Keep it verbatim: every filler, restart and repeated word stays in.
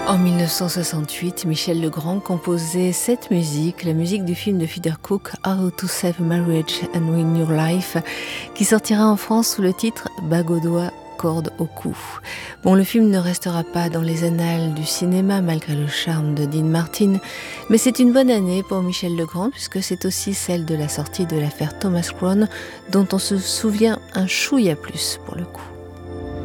En mille neuf cent soixante-huit, Michel Legrand composait cette musique, la musique du film de Peter Cook, How to Save a Marriage and Win Your Life, qui sortira en France sous le titre Bague au doigt, corde au cou. Bon, le film ne restera pas dans les annales du cinéma malgré le charme de Dean Martin, mais c'est une bonne année pour Michel Legrand puisque c'est aussi celle de la sortie de l'affaire Thomas Crown, dont on se souvient un chouïa plus pour le coup.